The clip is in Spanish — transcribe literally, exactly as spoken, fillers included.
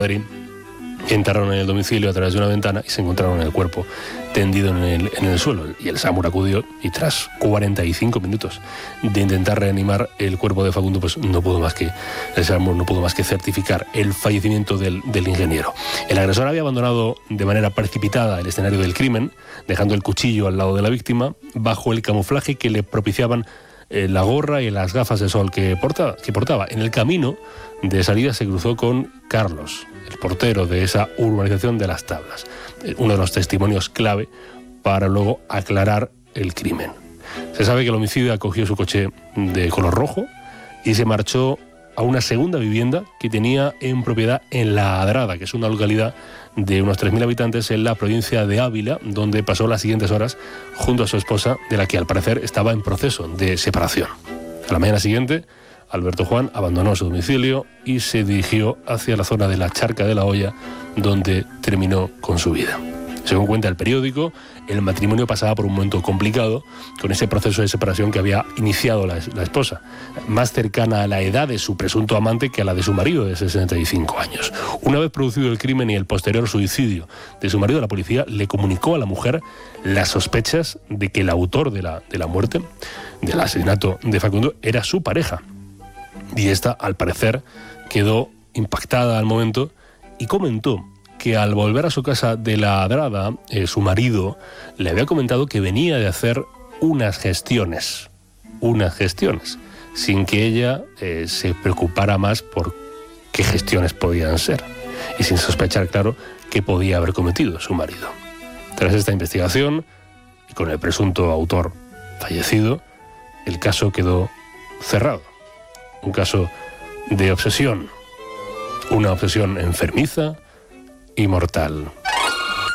Madrid. Entraron en el domicilio a través de una ventana y se encontraron el cuerpo tendido en el, en el suelo. Y el SAMUR acudió y tras cuarenta y cinco minutos de intentar reanimar el cuerpo de Facundo, pues no pudo más que, el SAMUR no pudo más que certificar el fallecimiento del, del ingeniero. El agresor había abandonado de manera precipitada el escenario del crimen, dejando el cuchillo al lado de la víctima, bajo el camuflaje que le propiciaban eh, la gorra y las gafas de sol que portaba, que portaba. En el camino de salida se cruzó con Carlos, el portero de esa urbanización de Las Tablas, uno de los testimonios clave para luego aclarar el crimen. Se sabe que el homicida cogió su coche de color rojo y se marchó a una segunda vivienda que tenía en propiedad en La Adrada, que es una localidad de unos tres mil habitantes en la provincia de Ávila, donde pasó las siguientes horas junto a su esposa, de la que al parecer estaba en proceso de separación. A la mañana siguiente, Alberto Juan abandonó su domicilio y se dirigió hacia la zona de la Charca de la Hoya, donde terminó con su vida. Según cuenta el periódico, el matrimonio pasaba por un momento complicado con ese proceso de separación que había iniciado la, la esposa, más cercana a la edad de su presunto amante que a la de su marido de sesenta y cinco años. Una vez producido el crimen y el posterior suicidio de su marido, la policía le comunicó a la mujer las sospechas de que el autor de la, de la muerte, del asesinato de Facundo, era su pareja. Y esta, al parecer, quedó impactada al momento y comentó que al volver a su casa de La Adrada, eh, su marido le había comentado que venía de hacer unas gestiones, unas gestiones, sin que ella eh, se preocupara más por qué gestiones podían ser y sin sospechar, claro, qué podía haber cometido su marido. Tras esta investigación, y con el presunto autor fallecido, el caso quedó cerrado. Un caso de obsesión, una obsesión enfermiza y mortal.